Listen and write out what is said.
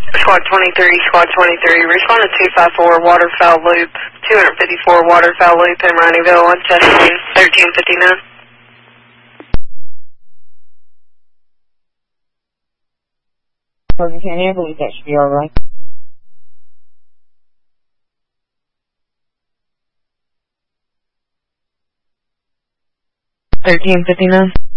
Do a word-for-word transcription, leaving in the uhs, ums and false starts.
Squad twenty-three, Squad twenty-three, respond to two five four Waterfowl Loop, two fifty-four Waterfowl Loop in Rineyville on Chesapeake, thirteen fifty-nine. Morgan County, I believe that should be alright. thirteen fifty-nine.